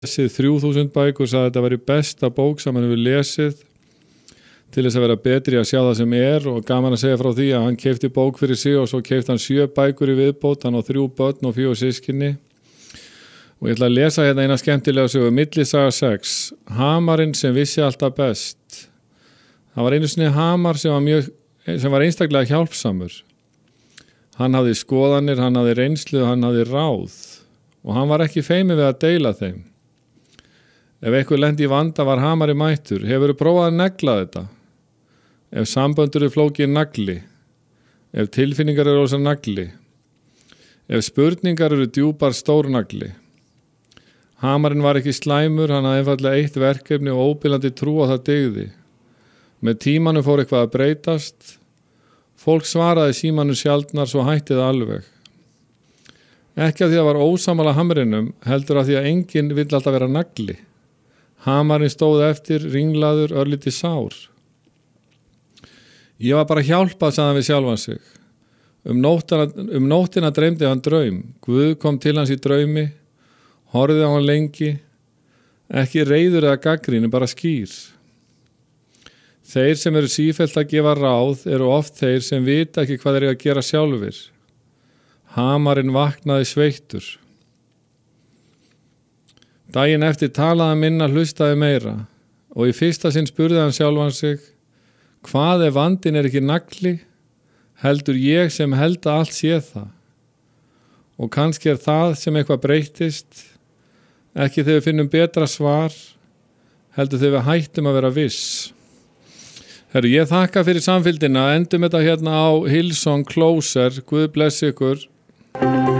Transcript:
lesið 3000 bækur, sagði að þetta væri besta bók sem hann hefur lesið til þess að vera betri að sjá það sem og gaman að segja frá því að hann keypti bók fyrir sig og svo keypti hann 7 bækur í viðbót, hann á 3 börn og 4 systkini. Og ég ætla að lesa hérna eina skemmtilega sögu, Millisaga 6, Hamarinn sem vissi alltaf best. Það var einu sinni hamar sem var einstaklega hjálpsamur. Hann hafði skoðanir, hann hafði reynslu, hann hafði ráð og hann var ekki feiminn við að deila þeim. Ef eitthvað lendi í vanda var hamari mættur. Hefurðu prófað að negla þetta? Ef samböndur flókið nagli. Ef tilfinningar eru ósa nagli. Ef spurningar eru djúpar stórnagli. Hamarinn var ekki slæmur, hann hafði einfaldlega eitt verkefni og óbilandi trú á það dygði. Með tímanum fór eitthvað að breytast. Fólk svaraði símanu sjaldnar svo hætti það alveg. Ekki að því að var ósamala hamrinum, heldur að því að enginn vill alltaf vera nagli. Hamarinn stóð eftir, ringlaður, örlítið sár. Ég var bara hjálpað, sagði hann við sjálfan sig. Nóttina dreymdi hann draum. Guð kom til hans í draumi, horfði á hann lengi, ekki reiður eða gagnrýni, bara skýr. Þeir sem eru sífellt að gefa ráð eru oft þeir sem vita ekki hvað þeir eru að gera sjálfir. Hamarinn vaknaði sveittur. Daginn eftir talaði minna, hlustaði meira og í fyrsta sinn spurði hann sjálfan sig, hvað ef vandinn ekki nagli, heldur ég sem held að allt sé það. Og kannski það sem eitthvað breytist, ekki þegar við finnum betra svar, heldur þegar við hættum að vera viss. Herru, ég þakka fyrir samfylgdina, endum þetta hérna á Hillsong Closer, Guð blessi ykkur.